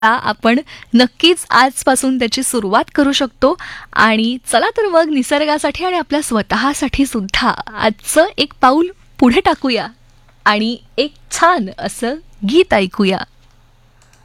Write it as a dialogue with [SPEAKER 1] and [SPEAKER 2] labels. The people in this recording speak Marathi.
[SPEAKER 1] आपण नक्कीच आजपासून त्याची सुरुवात करू शकतो. आणि चला तर मग निसर्गासाठी आणि आपल्या स्वतःसाठी सुद्धा आजचं एक पाऊल पुढे टाकूया आणि एक छान असं गीत ऐकूया.